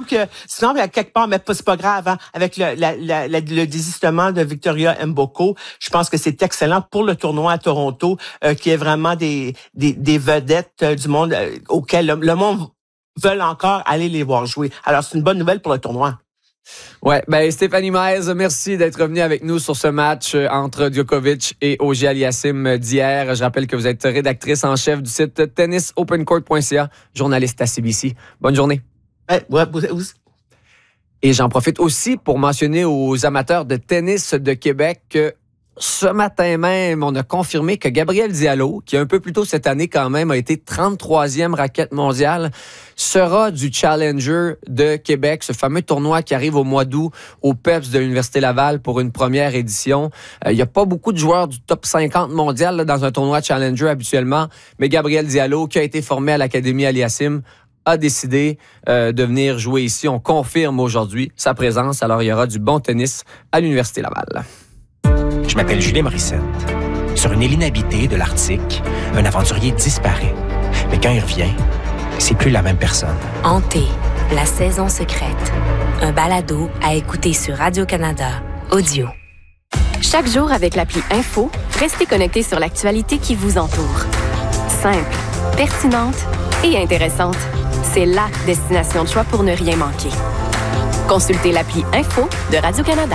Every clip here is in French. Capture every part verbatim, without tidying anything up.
que, sinon, à quelque part, mais c'est pas grave, hein, avec le, la, la, la, le désistement de Victoria Mboko, je pense que c'est excellent pour le tournoi à Toronto, euh, qui est vraiment des, des, des vedettes euh, du monde euh, auquel le, le monde veut encore aller les voir jouer. Alors, c'est une bonne nouvelle pour le tournoi. Ouais, ben Stéphanie Maes, merci d'être venue avec nous sur ce match entre Djokovic et Auger-Aliassime d'hier. Je rappelle que vous êtes rédactrice en chef du site tennis open court point c a, journaliste à C B C. Bonne journée. Ouais, ouais, vous, vous... Et j'en profite aussi pour mentionner aux amateurs de tennis de Québec que ce matin même, on a confirmé que Gabriel Diallo, qui un peu plus tôt cette année quand même a été trente-troisième raquette mondiale, sera du Challenger de Québec, ce fameux tournoi qui arrive au mois d'août au P E P S de l'Université Laval pour une première édition. Il euh, n'y a pas beaucoup de joueurs du top cinquante mondial là, dans un tournoi Challenger habituellement, mais Gabriel Diallo, qui a été formé à l'Académie Aliassime, a décidé euh, de venir jouer ici. On confirme aujourd'hui sa présence. Alors, il y aura du bon tennis à l'Université Laval. Je m'appelle Julien Morissette. Sur une île inhabitée de l'Arctique, un aventurier disparaît. Mais quand il revient, c'est plus la même personne. Hanté, la saison secrète. Un balado à écouter sur Radio-Canada Audio. Chaque jour avec l'appli Info, restez connectés sur l'actualité qui vous entoure. Simple, pertinente et intéressante. C'est la destination de choix pour ne rien manquer. Consultez l'appli Info de Radio-Canada.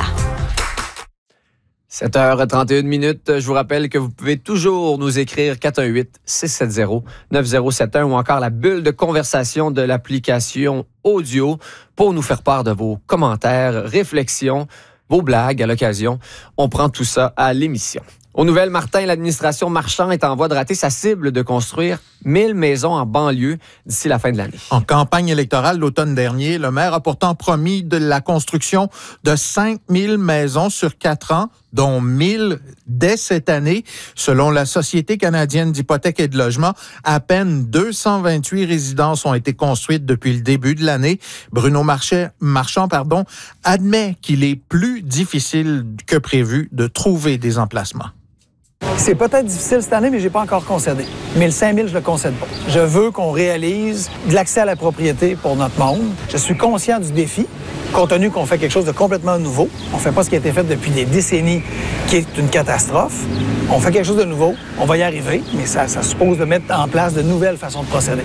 sept heures trente et une minutes. Je vous rappelle que vous pouvez toujours nous écrire quatre un huit, six sept zéro, neuf zéro sept un ou encore la bulle de conversation de l'application audio pour nous faire part de vos commentaires, réflexions, vos blagues à l'occasion. On prend tout ça à l'émission. Aux nouvelles, Martin, l'administration Marchand est en voie de rater sa cible de construire mille maisons en banlieue d'ici la fin de l'année. En campagne électorale l'automne dernier, le maire a pourtant promis de la construction de cinq mille maisons sur quatre ans, dont mille dès cette année. Selon la Société canadienne d'hypothèques et de logement, à peine deux cent vingt-huit résidences ont été construites depuis le début de l'année. Bruno Marchais, Marchand pardon, admet qu'il est plus difficile que prévu de trouver des emplacements. C'est peut-être difficile cette année, mais je n'ai pas encore concédé. Mais le cinq mille, je ne le concède pas. Je veux qu'on réalise de l'accès à la propriété pour notre monde. Je suis conscient du défi, compte tenu qu'on fait quelque chose de complètement nouveau. On ne fait pas ce qui a été fait depuis des décennies, qui est une catastrophe. On fait quelque chose de nouveau. On va y arriver, mais ça, ça suppose de mettre en place de nouvelles façons de procéder.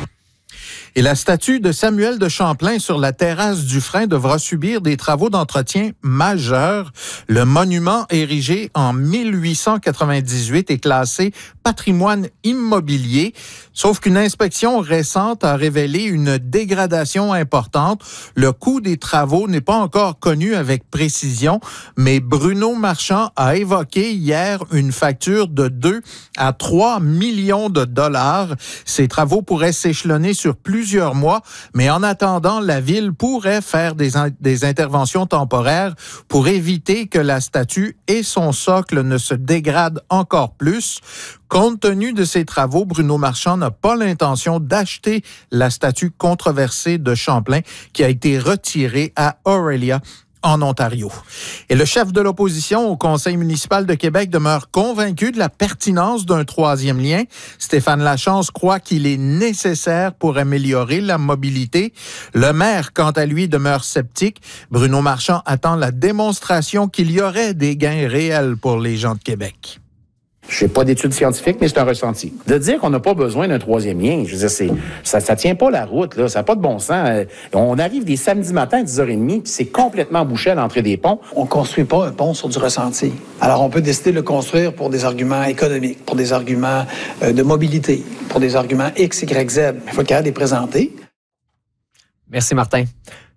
Et la statue de Samuel de Champlain sur la terrasse du Frein devra subir des travaux d'entretien majeurs. Le monument érigé en mille huit cent quatre-vingt-dix-huit est classé patrimoine immobilier, sauf qu'une inspection récente a révélé une dégradation importante. Le coût des travaux n'est pas encore connu avec précision, mais Bruno Marchand a évoqué hier une facture de deux à trois millions de dollars. Ces travaux pourraient s'échelonner sur plus plusieurs mois, mais en attendant, la ville pourrait faire des, des interventions temporaires pour éviter que la statue et son socle ne se dégradent encore plus. Compte tenu de ces travaux, Bruno Marchand n'a pas l'intention d'acheter la statue controversée de Champlain qui a été retirée à Orillia, en Ontario. Et le chef de l'opposition au Conseil municipal de Québec demeure convaincu de la pertinence d'un troisième lien. Stéphane Lachance croit qu'il est nécessaire pour améliorer la mobilité. Le maire, quant à lui, demeure sceptique. Bruno Marchand attend la démonstration qu'il y aurait des gains réels pour les gens de Québec. Je n'ai pas d'études scientifiques, mais c'est un ressenti. De dire qu'on n'a pas besoin d'un troisième lien, je veux dire, c'est, ça ne tient pas la route, là. Ça n'a pas de bon sens. On arrive des samedis matins à dix heures trente, puis c'est complètement bouché à l'entrée des ponts. On ne construit pas un pont sur du ressenti. Alors, on peut décider de le construire pour des arguments économiques, pour des arguments euh, de mobilité, pour des arguments X, Y, Z. Il faut être capable de les présenter. Merci, Martin.